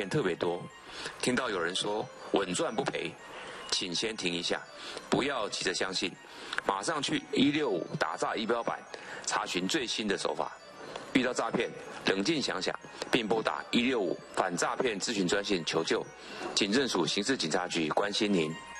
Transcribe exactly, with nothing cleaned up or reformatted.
骗特别多，听到有人说稳赚不赔，请先停一下，不要急着相信，马上去一六五打诈仪表板查询最新的手法。遇到诈骗，冷静想想，并拨打一六五反诈骗咨询专线求救。警政署刑事警察局关心您。